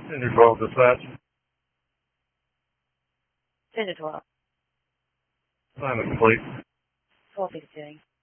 Cinder 12 dispatch. Cinder 12. Assignment complete. 12 is doing.